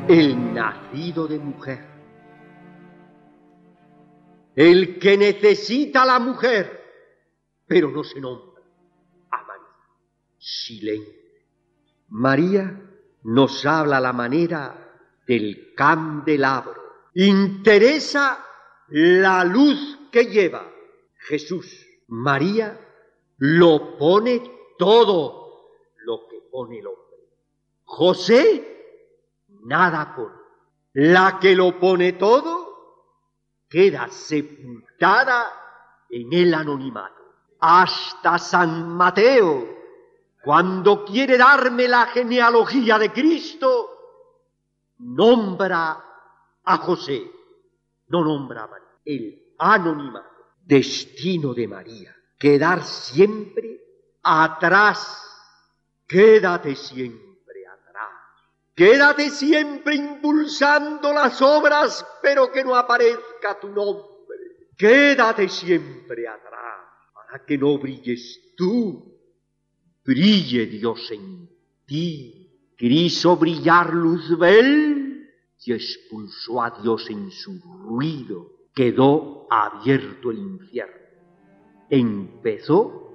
el nacido de mujer, el que necesita a la mujer, pero no se nombra a María. Silencio. María nos habla a la manera del candelabro. Interesa la luz que lleva Jesús. María lo pone todo lo que pone el hombre. José nada pone. La que lo pone todo queda sepultada en el anonimato. Hasta San Mateo, cuando quiere darme la genealogía de Cristo, nombra a José, no nombra a María. El anonimato, destino de María, quedar siempre atrás. Quédate siempre atrás. Quédate siempre impulsando las obras, pero que no aparezca tu nombre. Quédate siempre atrás, para que no brilles tú, brille Dios en ti. Quiso brillar Luzbel y expulsó a Dios en su ruido. Quedó abierto el infierno. Empezó